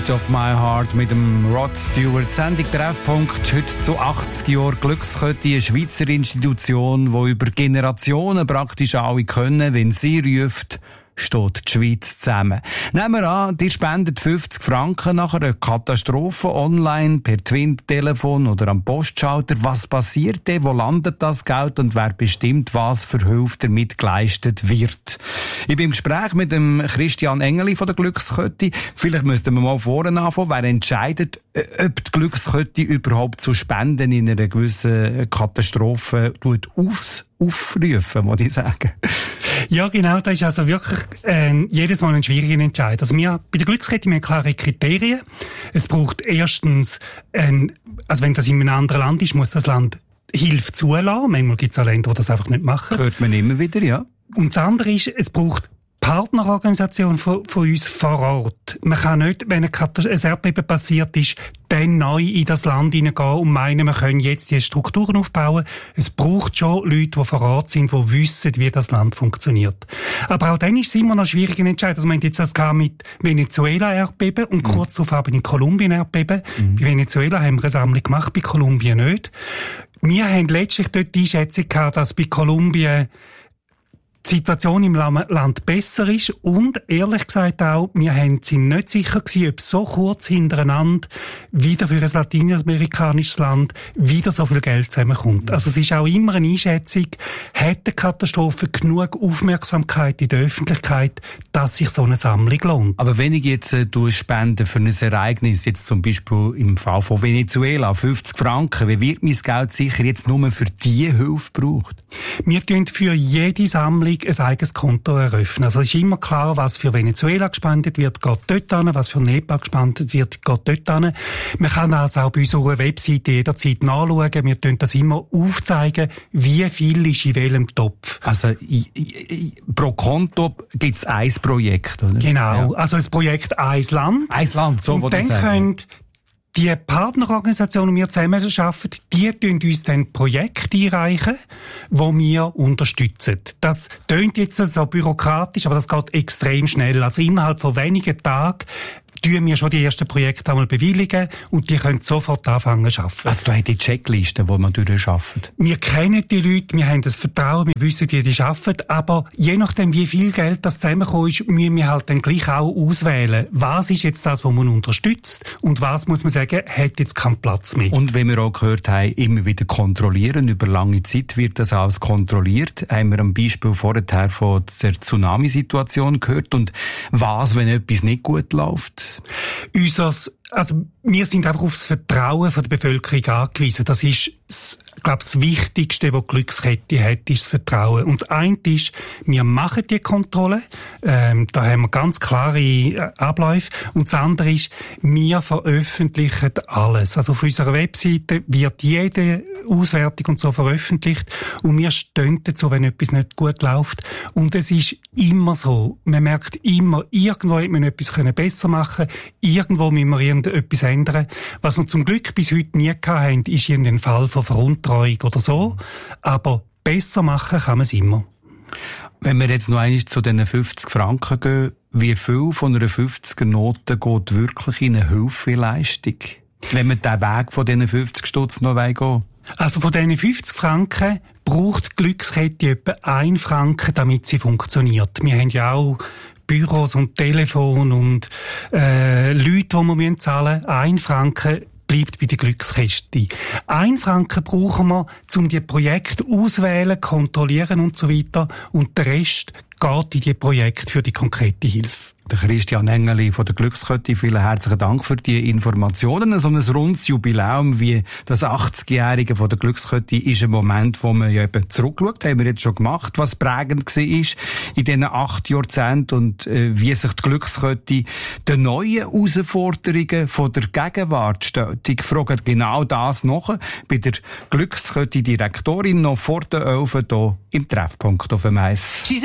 of my heart mit dem Rod Stewart. Sendung Treffpunkt heute zu 80 Jahren Glückskette, eine Schweizer Institution, die über Generationen praktisch alle können, wenn sie ruft, steht die Schweiz zusammen. Nehmen wir an, ihr spendet 50 Franken nach einer Katastrophe online, per Twin-Telefon oder am Postschalter. Was passiert denn? Wo landet das Geld und wer bestimmt, was für Hilfe damit geleistet wird? Ich bin im Gespräch mit dem Christian Engeli von der Glückskette. Vielleicht müssten wir mal vorne anfangen. Wer entscheidet, ob die Glückskette überhaupt zu Spenden in einer gewissen Katastrophe aufrufen, muss ich sagen? Ja, genau, das ist also wirklich jedes Mal ein schwieriger Entscheid. Also wir bei der Glückskette haben wir klare Kriterien. Es braucht erstens, also wenn das in einem anderen Land ist, muss das Land Hilfe zulassen. Manchmal gibt es auch Länder, die das einfach nicht machen. Hört man immer wieder, ja. Und das andere ist, es braucht Partnerorganisation von uns vor Ort. Man kann nicht, wenn ein Erdbeben passiert ist, dann neu in das Land hineingehen und meinen, wir können jetzt die Strukturen aufbauen. Es braucht schon Leute, die vor Ort sind, die wissen, wie das Land funktioniert. Aber auch dann ist es immer noch schwierig zu entscheiden. Also, wir haben jetzt das mit Venezuela-Erdbeben und kurz darauf haben wir in Kolumbien Erdbeben. Bei Venezuela haben wir eine Sammlung gemacht, bei Kolumbien nicht. Wir haben letztlich dort die Einschätzung gehabt, dass bei Kolumbien die Situation im Land besser ist und, ehrlich gesagt auch, wir sind nicht sicher gewesen, ob so kurz hintereinander wieder für ein lateinamerikanisches Land wieder so viel Geld zusammenkommt. Also es ist auch immer eine Einschätzung, hat die Katastrophe genug Aufmerksamkeit in der Öffentlichkeit, dass sich so eine Sammlung lohnt. Aber wenn ich jetzt spende für ein Ereignis, jetzt zum Beispiel im Fall von Venezuela, 50 Franken, wie wird mein Geld sicher jetzt nur für diese Hilfe gebraucht? Wir tun für jede Sammlung ein eigenes Konto eröffnen. Also es ist immer klar, was für Venezuela gespendet wird, geht dort hin, was für Nepal gespendet wird, geht dort hin. Man kann das auch bei unserer Webseite jederzeit nachschauen. Wir tun das immer aufzeigen, wie viel ist in welchem Topf. Also pro Konto gibt es ein Projekt, oder? Genau. Ja. Also ein Projekt ein Land. Ein Land, so und dann können die Partnerorganisationen, die wir zusammen arbeiten, die tun uns dann Projekte einreichen, die wir unterstützen. Das tönt jetzt so bürokratisch, aber das geht extrem schnell. Also innerhalb von wenigen Tagen tun wir schon die ersten Projekte einmal bewilligen und die können sofort anfangen zu arbeiten. Also du hast die Checkliste, die man durcharbeitet? Wir kennen die Leute, wir haben das Vertrauen, wir wissen, wie die arbeiten, aber je nachdem, wie viel Geld das zusammenkommt ist, müssen wir halt dann gleich auch auswählen, was ist jetzt das, was man unterstützt und was, muss man sagen, hat jetzt keinen Platz mehr. Und wenn wir auch gehört haben, immer wieder kontrollieren, über lange Zeit wird das alles kontrolliert, haben wir am Beispiel vorher von der Tsunami-Situation gehört und was, wenn etwas nicht gut läuft? Also wir sind einfach auf das Vertrauen von der Bevölkerung angewiesen. Das ist, das Wichtigste, was die Glückskette hat, ist das Vertrauen. Und das eine ist, wir machen die Kontrolle, da haben wir ganz klare Abläufe. Und das andere ist, wir veröffentlichen alles. Also auf unserer Webseite wird jede Auswertung und so veröffentlicht und wir stehen dazu, wenn etwas nicht gut läuft. Und es ist immer so. Man merkt immer, irgendwo hätte man etwas besser machen können, irgendwo müssen wir irgendetwas ändern. Was wir zum Glück bis heute nie hatten, ist irgendein Fall von Veruntreuung oder so. Aber besser machen kann man es immer. Wenn wir jetzt noch einmal zu diesen 50 Franken gehen, wie viel von einer 50er-Note geht wirklich in eine Hilfeleistung? Wenn wir den Weg von diesen 50 Stutz noch gehen? Also von diesen 50 Franken braucht die Glückskette etwa 1 Franken, damit sie funktioniert. Wir haben ja auch Büros und Telefon und Leute, die wir zahlen müssen. 1 Franken bleibt bei der Glückskette. 1 Franken brauchen wir, um die Projekte auswählen, kontrollieren und so weiter. Und der Rest geht in die Projekte für die konkrete Hilfe. Der Christian Engeli von der Glückskette, vielen herzlichen Dank für die Informationen. So ein rundes Jubiläum wie das 80-Jährige von der Glückskette ist ein Moment, wo man ja eben zurückschaut, haben wir jetzt schon gemacht, was prägend war in diesen 8 Jahrzehnten und wie sich die Glückskette den neuen Herausforderungen von der Gegenwart stellt. Ich frage genau das noch bei der Glückskette-Direktorin noch vor der 11 hier im Treffpunkt auf dem Eis.